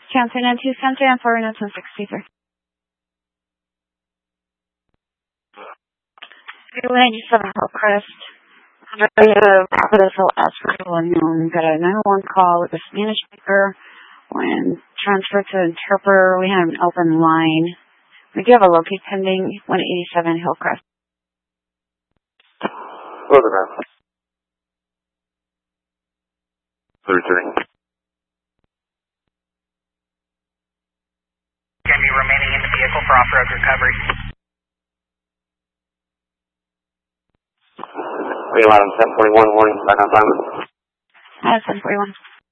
Transfer 92 Center and forward 163. 97 Hillcrest. Rapido Hill Ashford unknown. Got a 911 call with a Spanish speaker. When transferred to interpreter, we have an open line. We do have a locate pending. 187 Hillcrest. Photograph. 33. Going to be remaining in the vehicle for off-road recovery. 311, 741, warning, back on assignment. 741.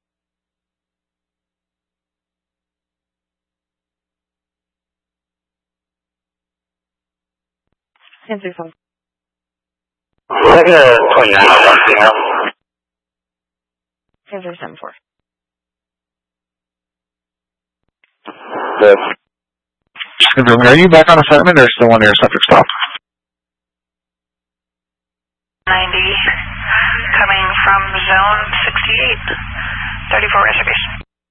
Sensor phone. 29, Sensor 74. Good. Are you back on assignment or still on your subject stop? 90, coming from zone 68, 34 reservation.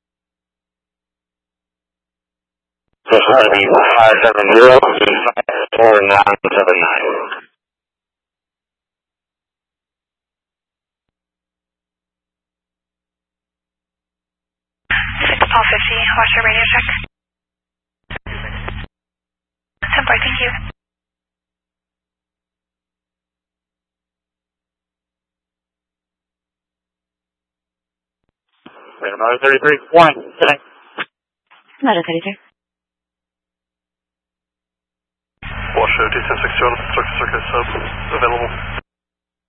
This is 570, 4979. 6 Paul 50, watch your radio check. 10 boy, thank you. Wait, another 33. Warning, today. Another 33. Washoe, D1060, circuit sub, available.